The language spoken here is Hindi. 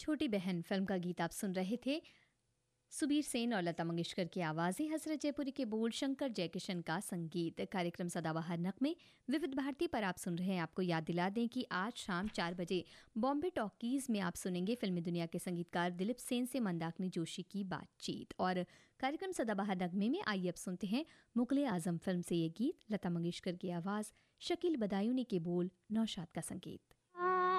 छोटी बहन फिल्म का गीत आप सुन रहे थे। सुबीर सेन और लता मंगेशकर की आवाज़ें, हसरत जयपुरी के बोल, शंकर जयकिशन का संगीत। कार्यक्रम सदाबहार नगमे विविध भारती पर आप सुन रहे हैं। आपको याद दिला दें कि आज शाम 4 बजे बॉम्बे टॉकीज में आप सुनेंगे फिल्मी दुनिया के संगीतकार दिलीप सेन से मंदाकिनी जोशी की बातचीत। और कार्यक्रम सदाबहार नगमे में आइए अब सुनते हैं मुगले आजम फिल्म से ये गीत, लता मंगेशकर की आवाज़, शकील बदायूनी के बोल, नौशाद का संगीत।